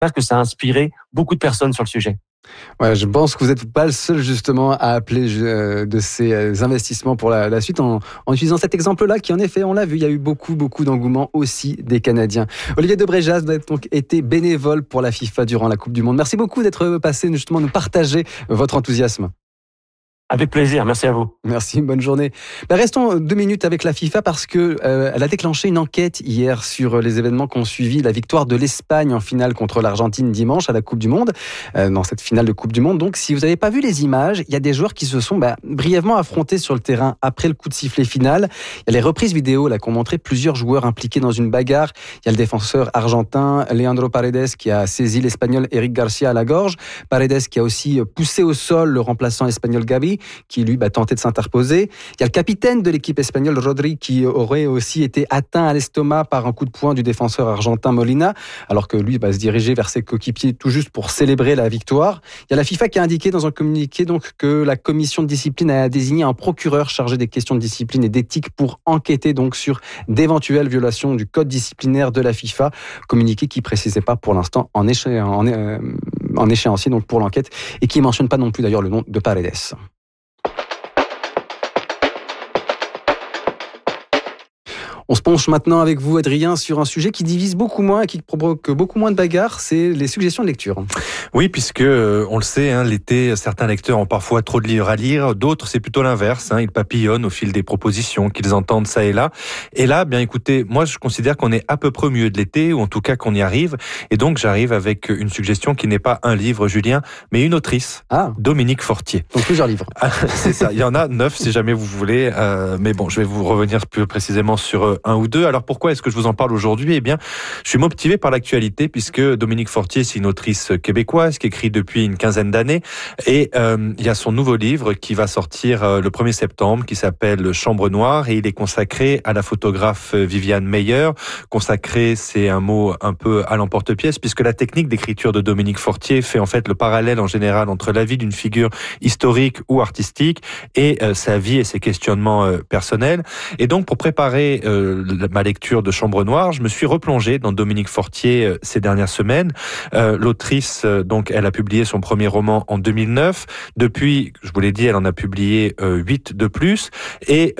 que ça a inspiré beaucoup de personnes sur le sujet. Ouais, je pense que vous n'êtes pas le seul justement à appeler de ces investissements pour la suite en utilisant cet exemple-là qui en effet, on l'a vu, il y a eu beaucoup d'engouement aussi des Canadiens. Olivier Debrejas a donc été bénévole pour la FIFA durant la Coupe du Monde. Merci beaucoup d'être passé justement nous partager votre enthousiasme. Avec plaisir, merci à vous. Merci, bonne journée. Restons 2 minutes avec la FIFA parce que elle a déclenché une enquête hier sur les événements qui ont suivi la victoire de l'Espagne en finale contre l'Argentine dimanche à la Coupe du Monde, dans cette finale de Coupe du Monde. Donc, si vous n'avez pas vu les images, il y a des joueurs qui se sont brièvement affrontés sur le terrain après le coup de sifflet final. Il y a les reprises vidéo là, qui ont montré plusieurs joueurs impliqués dans une bagarre. Il y a le défenseur argentin Leandro Paredes qui a saisi l'Espagnol Eric Garcia à la gorge. Paredes qui a aussi poussé au sol le remplaçant espagnol Gavi, qui lui tentait de s'interposer. Il y a le capitaine de l'équipe espagnole, Rodri, qui aurait aussi été atteint à l'estomac par un coup de poing du défenseur argentin Molina, alors que lui se dirigeait vers ses coéquipiers tout juste pour célébrer la victoire. Il y a la FIFA qui a indiqué dans un communiqué donc, que la commission de discipline a désigné un procureur chargé des questions de discipline et d'éthique pour enquêter donc, sur d'éventuelles violations du code disciplinaire de la FIFA. Communiqué qui ne précisait pas pour l'instant en échéancier donc, pour l'enquête et qui ne mentionne pas non plus d'ailleurs le nom de Paredes. On se penche maintenant avec vous, Adrien, sur un sujet qui divise beaucoup moins et qui provoque beaucoup moins de bagarres, c'est les suggestions de lecture. Oui, puisque on le sait, l'été, certains lecteurs ont parfois trop de livres à lire, d'autres c'est plutôt l'inverse, ils papillonnent au fil des propositions qu'ils entendent ça et là. Et là, bien écoutez, moi je considère qu'on est à peu près au milieu de l'été, ou en tout cas qu'on y arrive, et donc j'arrive avec une suggestion qui n'est pas un livre, Julien, mais une autrice, Dominique Fortier. Donc plusieurs livres. C'est ça, il y en a 9 si jamais vous voulez, mais bon, je vais vous revenir plus précisément sur un ou deux. Alors pourquoi est-ce que je vous en parle aujourd'hui ? Eh bien, je suis motivé par l'actualité puisque Dominique Fortier, c'est une autrice québécoise qui écrit depuis une quinzaine d'années et il y a son nouveau livre qui va sortir le 1er septembre qui s'appelle Chambre Noire et il est consacré à la photographe Viviane Meyer. Consacré, c'est un mot un peu à l'emporte-pièce puisque la technique d'écriture de Dominique Fortier fait en fait le parallèle en général entre la vie d'une figure historique ou artistique et sa vie et ses questionnements personnels. Et donc pour préparer ma lecture de Chambre Noire, je me suis replongé dans Dominique Fortier ces dernières semaines. L'autrice, donc, elle a publié son premier roman en 2009. Depuis, je vous l'ai dit, elle en a publié 8 de plus. Et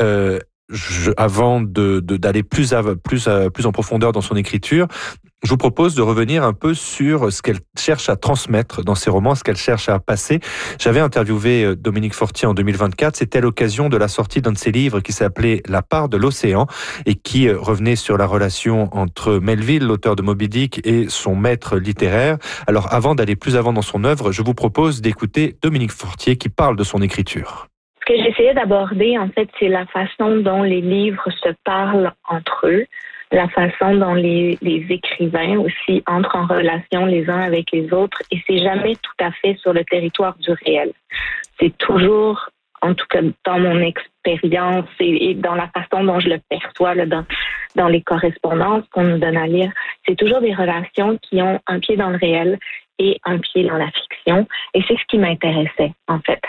avant d'aller plus en profondeur dans son écriture, je vous propose de revenir un peu sur ce qu'elle cherche à transmettre dans ses romans, ce qu'elle cherche à passer. J'avais interviewé Dominique Fortier en 2024. C'était à l'occasion de la sortie d'un de ses livres qui s'appelait La part de l'océan et qui revenait sur la relation entre Melville, l'auteur de Moby Dick, et son maître littéraire. Alors, avant d'aller plus avant dans son œuvre, je vous propose d'écouter Dominique Fortier qui parle de son écriture. Ce que j'essayais d'aborder, en fait, c'est la façon dont les livres se parlent entre eux, la façon dont les écrivains aussi entrent en relation les uns avec les autres, et c'est jamais tout à fait sur le territoire du réel. C'est toujours, en tout cas dans mon expérience et dans la façon dont je le perçois dans les correspondances qu'on nous donne à lire, c'est toujours des relations qui ont un pied dans le réel et un pied dans la fiction, et c'est ce qui m'intéressait, en fait.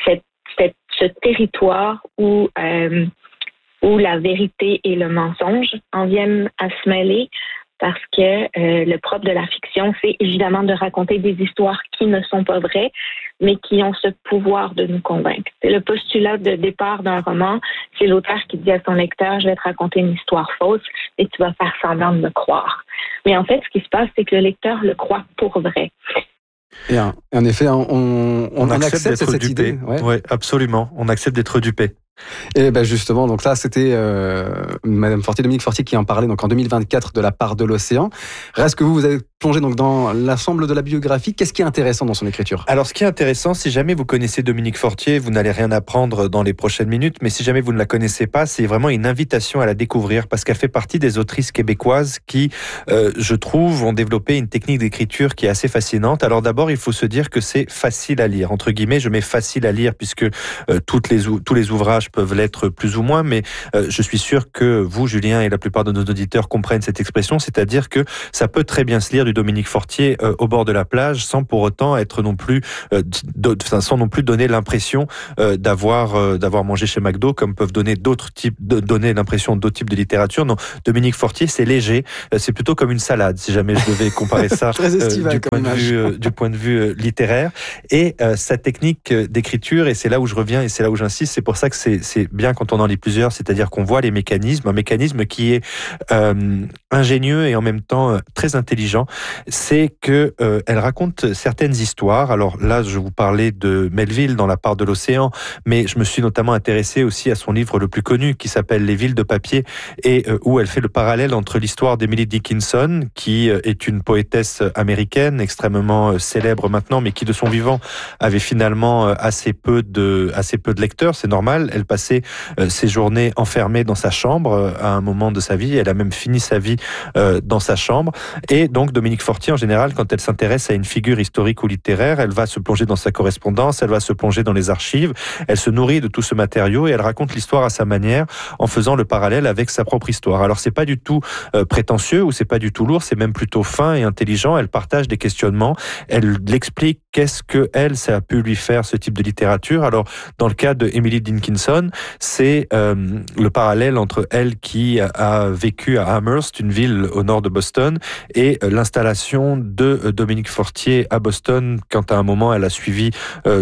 Ce territoire où la vérité et le mensonge en viennent à se mêler parce que le propre de la fiction, c'est évidemment de raconter des histoires qui ne sont pas vraies, mais qui ont ce pouvoir de nous convaincre. C'est le postulat de départ d'un roman. C'est l'auteur qui dit à son lecteur, je vais te raconter une histoire fausse et tu vas faire semblant de me croire. Mais en fait, ce qui se passe, c'est que le lecteur le croit pour vrai. Et en effet, on accepte cette idée. Oui, absolument. On accepte d'être dupé. Et justement, donc ça, c'était Madame Fortier, Dominique Fortier, qui en parlait donc en 2024 de La part de l'océan. Reste que vous avez plongé donc dans l'ensemble de la biographie. Qu'est-ce qui est intéressant dans son écriture ? Alors, ce qui est intéressant, si jamais vous connaissez Dominique Fortier, vous n'allez rien apprendre dans les prochaines minutes, mais si jamais vous ne la connaissez pas, c'est vraiment une invitation à la découvrir parce qu'elle fait partie des autrices québécoises qui, je trouve, ont développé une technique d'écriture qui est assez fascinante. Alors d'abord, il faut se dire que c'est facile à lire. Entre guillemets, je mets facile à lire puisque tous les ouvrages plages peuvent l'être plus ou moins, mais je suis sûr que vous, Julien, et la plupart de nos auditeurs comprennent cette expression, c'est-à-dire que ça peut très bien se lire du Dominique Fortier au bord de la plage, sans pour autant être non plus, sans non plus donner l'impression d'avoir mangé chez McDo, comme peuvent donner donner l'impression d'autres types de littérature. Non, Dominique Fortier, c'est léger, c'est plutôt comme une salade, si jamais je devais comparer ça du point de vue littéraire. Et sa technique d'écriture, et c'est là où je reviens et c'est là où j'insiste, c'est pour ça que c'est bien quand on en lit plusieurs, c'est-à-dire qu'on voit les mécanismes, un mécanisme qui est ingénieux et en même temps très intelligent, c'est que elle raconte certaines histoires. Alors là, je vous parlais de Melville dans La part de l'océan, mais je me suis notamment intéressé aussi à son livre le plus connu qui s'appelle Les villes de papier, et où elle fait le parallèle entre l'histoire d'Emily Dickinson, qui est une poétesse américaine extrêmement célèbre maintenant, mais qui de son vivant avait finalement assez peu de lecteurs. C'est normal, elle passait ses journées enfermée dans sa chambre à un moment de sa vie. Elle a même fini sa vie dans sa chambre. Et donc Dominique Fortier, en général, quand elle s'intéresse à une figure historique ou littéraire, elle va se plonger dans sa correspondance, elle va se plonger dans les archives, elle se nourrit de tout ce matériau et elle raconte l'histoire à sa manière en faisant le parallèle avec sa propre histoire. Alors c'est pas du tout prétentieux ou c'est pas du tout lourd, c'est même plutôt fin et intelligent. Elle partage des questionnements, elle explique qu'est-ce que ça a pu lui faire ce type de littérature. Alors dans le cas de Emily Dickinson, c'est le parallèle entre elle qui a vécu à Amherst, une ville au nord de Boston, et l'installation de Dominique Fortier à Boston quand à un moment elle a suivi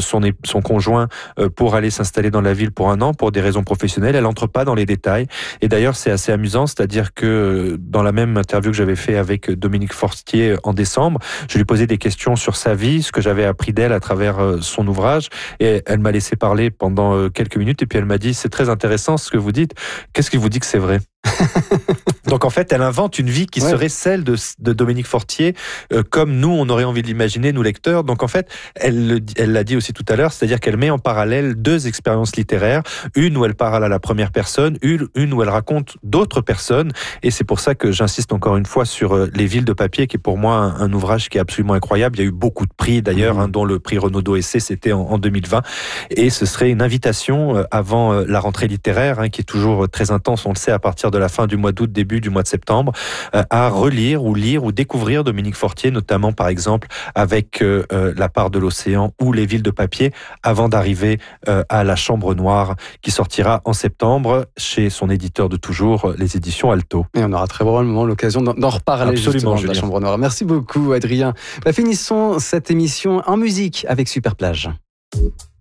son conjoint pour aller s'installer dans la ville pour un an pour des raisons professionnelles. Elle n'entre pas dans les détails et d'ailleurs c'est assez amusant, c'est-à-dire que dans la même interview que j'avais fait avec Dominique Fortier en décembre, je lui posais des questions sur sa vie, ce que j'avais appris d'elle à travers son ouvrage, et elle m'a laissé parler pendant quelques minutes et puis elle m'a dit: c'est très intéressant ce que vous dites, qu'est-ce qui vous dit que c'est vrai? Donc en fait, elle invente une vie qui serait celle de Dominique Fortier, comme nous, on aurait envie de l'imaginer, nous lecteurs. Donc en fait, elle l'a dit aussi tout à l'heure, c'est-à-dire qu'elle met en parallèle deux expériences littéraires, une où elle parle à la première personne, une où elle raconte d'autres personnes, et c'est pour ça que j'insiste encore une fois sur Les villes de papier, qui est pour moi un ouvrage qui est absolument incroyable. Il y a eu beaucoup de prix d'ailleurs, dont le prix Renaudot Essai, c'était en 2020, et ce serait une invitation avant la rentrée littéraire, qui est toujours très intense, on le sait, à partir de la fin du mois d'août, début du mois de septembre, à relire ou lire ou découvrir Dominique Fortier, notamment par exemple avec La part de l'océan ou Les villes de papier, avant d'arriver à La chambre noire, qui sortira en septembre chez son éditeur de toujours, les éditions Alto. Et on aura très probablement l'occasion d'en reparler. Absolument, justement de La chambre noire. Merci beaucoup Adrien. Finissons cette émission en musique avec Superplage.